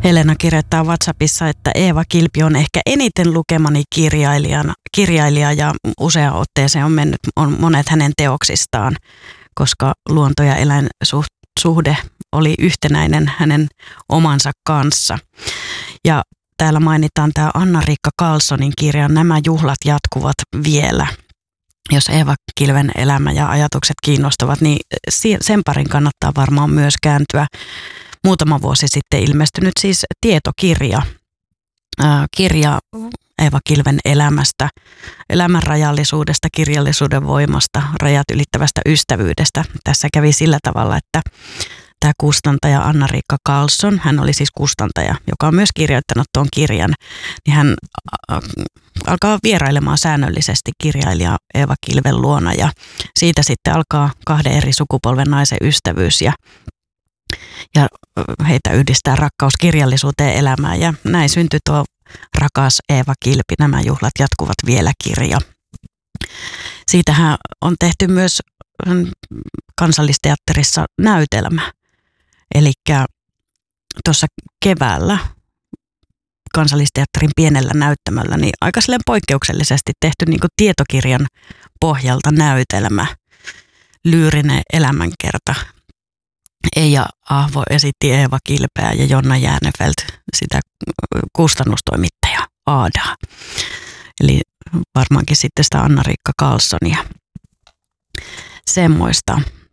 Helena kirjoittaa WhatsAppissa, että Eeva Kilpi on ehkä eniten lukemani kirjailija ja useaan otteeseen on mennyt monet hänen teoksistaan, koska luonto- ja eläinsuhde oli yhtenäinen hänen omansa kanssa. Ja täällä mainitaan tämä Anna-Riikka Karlssonin kirja Nämä juhlat jatkuvat vielä. Jos Eeva Kilven elämä ja ajatukset kiinnostavat, niin sen parin kannattaa varmaan myös kääntyä. Muutama vuosi sitten ilmestynyt siis tietokirja, kirja Eeva Kilven elämästä, elämän rajallisuudesta, kirjallisuuden voimasta, rajat ylittävästä ystävyydestä. Tässä kävi sillä tavalla, että tämä kustantaja Anna-Riikka Karlsson, hän oli siis kustantaja, joka on myös kirjoittanut tuon kirjan, niin hän alkaa vierailemaan säännöllisesti kirjailija Eeva Kilven luona ja siitä sitten alkaa 2 eri sukupolven naisen ystävyys ja heitä yhdistää rakkaus kirjallisuuteen elämään ja näin syntyi tuo Rakas Eeva Kilpi, Nämä juhlat jatkuvat vielä -kirja. Siitähän on tehty myös Kansallisteatterissa näytelmä. Eli tuossa keväällä Kansallisteatterin pienellä näyttämöllä niin aika silleen poikkeuksellisesti tehty niin kuin tietokirjan pohjalta näytelmä, lyyrinen elämänkerta. Eija Ahvo esitti Eeva Kilpeä ja Jonna Jäänefelt sitä kustannustoimittaja Aadaa. Eli varmaankin sitten sitä Anna-Riikka Karlssonia. Semmoista.